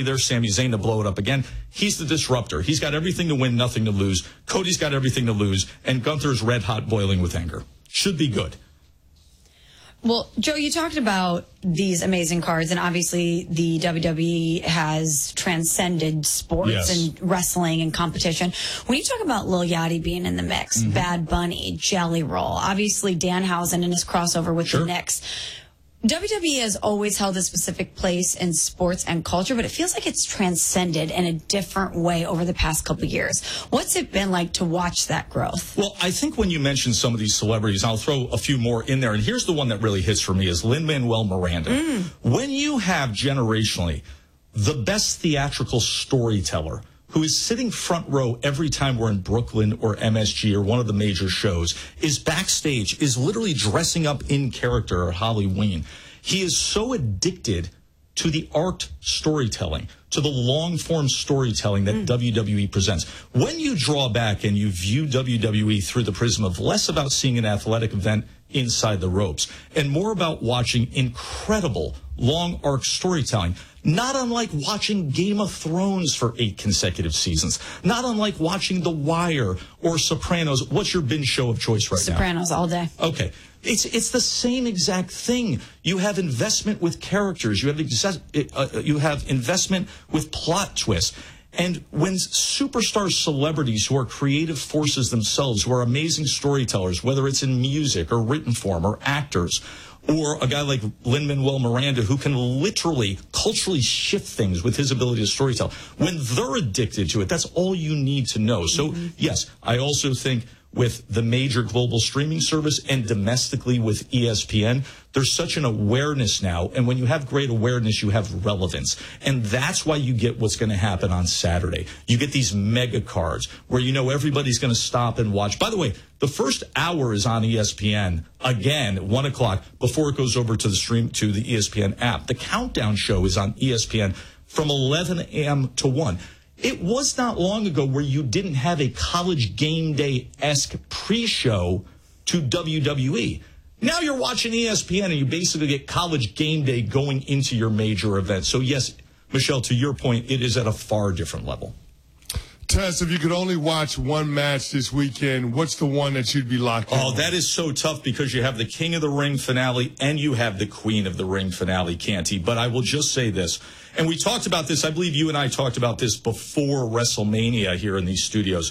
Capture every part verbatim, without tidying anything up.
opportunity there, Sami Zayn, to blow it up again. He's the disruptor. He's got everything to win, nothing to lose. Cody's got everything to lose. And Gunther's red hot, boiling with anger. Should be good. Well, Joe, you talked about these amazing cards, and obviously the W W E has transcended sports yes. and wrestling and competition. When you talk about Lil Yachty being in the mix, mm-hmm. Bad Bunny, Jelly Roll, obviously Danhausen and his crossover with sure. the Knicks, W W E has always held a specific place in sports and culture, but it feels like it's transcended in a different way over the past couple of years. What's it been like to watch that growth? Well, I think when you mention some of these celebrities, I'll throw a few more in there. And here's the one that really hits for me is Lin-Manuel Miranda. Mm. When you have generationally the best theatrical storyteller who is sitting front row every time we're in Brooklyn or M S G or one of the major shows, is backstage, is literally dressing up in character at Halloween. He is so addicted to the art storytelling, to the long-form storytelling that mm. W W E presents. When you draw back and you view W W E through the prism of less about seeing an athletic event inside the ropes and more about watching incredible long arc storytelling, not unlike watching Game of Thrones for eight consecutive seasons, not unlike watching The Wire or Sopranos. What's your binge show of choice right Sopranos now? all day. Okay. It's it's the same exact thing. You have investment with characters. You have exa- uh, you have investment with plot twists. And when superstar celebrities who are creative forces themselves, who are amazing storytellers, whether it's in music or written form or actors, or a guy like Lin-Manuel Miranda who can literally culturally shift things with his ability to storytell, when they're addicted to it, that's all you need to know. So, mm-hmm. yes, I also think with the major global streaming service and domestically with E S P N, there's such an awareness now. And when you have great awareness, you have relevance. And that's why you get what's going to happen on Saturday. You get these mega cards where you know everybody's going to stop and watch. By the way, the first hour is on E S P N, again, at one o'clock, before it goes over to the stream, to the E S P N app. The countdown show is on E S P N from eleven a.m. to one. It was not long ago where you didn't have a College Game Day-esque pre-show to W W E. Now you're watching E S P N and you basically get College Game Day going into your major event. So yes, Michelle, to your point, it is at a far different level. Tess, if you could only watch one match this weekend, what's the one that you'd be locked in? Oh, on? that is so tough because you have the King of the Ring finale and you have the Queen of the Ring finale, Canty. But I will just say this, and we talked about this, I believe you and I talked about this before WrestleMania here in these studios.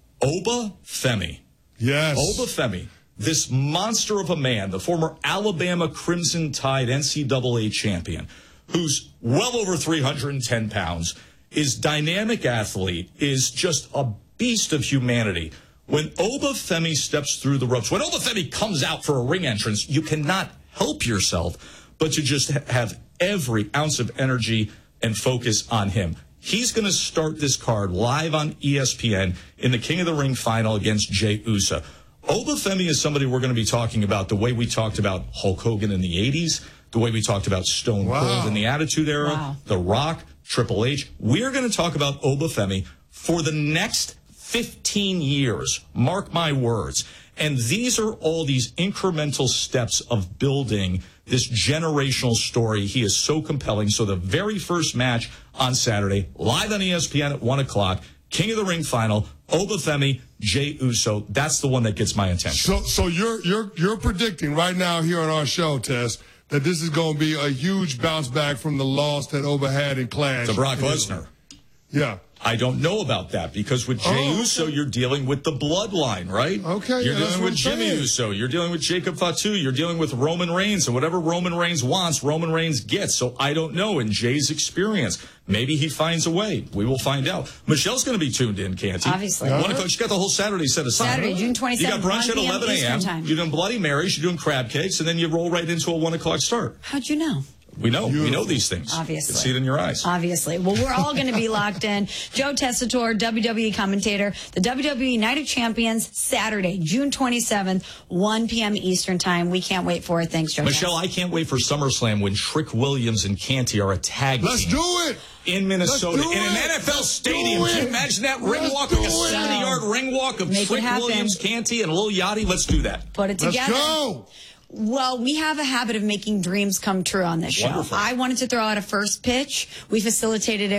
Oba Femi. Yes. Oba Femi, this monster of a man, the former Alabama Crimson Tide N C double A champion, who's well over three hundred ten pounds, is dynamic athlete, is just a beast of humanity. When Oba Femi steps through the ropes, when Oba Femi comes out for a ring entrance, you cannot help yourself but to just ha- have every ounce of energy and focus on him. He's going to start this card live on E S P N in the King of the Ring final against Jey Uso. Oba Femi is somebody we're going to be talking about the way we talked about Hulk Hogan in the eighties, the way we talked about Stone wow. Cold in the Attitude Era, wow. The Rock, Triple H. We're going to talk about Oba Femi for the next fifteen years. Mark my words. And these are all these incremental steps of building this generational story. He is so compelling. So the very first match on Saturday, live on E S P N at one o'clock, King of the Ring final, Oba Femi, Jey Uso. That's the one that gets my attention. So, so you're you're you're predicting right now here on our show, Tess, that this is going to be a huge bounce back from the loss that Oba had in Clash. To Brock Lesnar. Yeah. I don't know about that because with Jey oh, Uso, okay. you're dealing with the bloodline, right? Okay. You're yeah, dealing with Jimmy saying. Uso. You're dealing with Jacob Fatu. You're dealing with Roman Reigns. And whatever Roman Reigns wants, Roman Reigns gets. So I don't know. In Jay's experience, maybe he finds a way. We will find out. Michelle's going to be tuned in, Canty. Obviously. One o'clock. She got the whole Saturday set aside. Saturday, June twenty-seventh. You got brunch at eleven a.m. You're doing Bloody Marys. You're doing crab cakes. And then you roll right into a one o'clock start. How'd you know? We know. Beautiful. We know these things. Obviously. You can see it in your eyes. Obviously. Well, we're all going to be locked in. Joe Tessitore, W W E commentator, the W W E Night of Champions, Saturday, June twenty-seventh, one p.m. Eastern Time. We can't wait for it. Thanks, Joe. Michelle, Tess. I can't wait for SummerSlam when Trick Williams and Canty are a tag Let's team. do it. In Minnesota, Let's do in an it. N F L Let's stadium. do Can you it. imagine that ring Let's walk, like do a it. seventy-yard ring walk of Make it Trick happen. Williams, Canty, and Lil Yachty? Let's do that. Put it Let's together. go. Well, we have a habit of making dreams come true on this show. Wonderful. I wanted to throw out a first pitch. We facilitated it